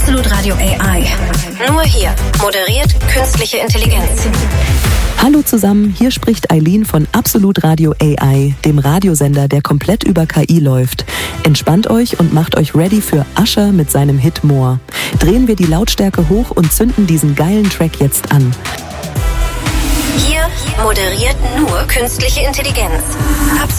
Absolut Radio AI. Nur hier moderiert künstliche Intelligenz. Hallo zusammen, hier spricht Eileen von Absolut Radio AI, dem Radiosender, der komplett über KI läuft. Entspannt euch und macht euch ready für Usher mit seinem Hit More. Drehen wir die Lautstärke hoch und zünden diesen geilen Track jetzt an. Hier moderiert nur künstliche Intelligenz.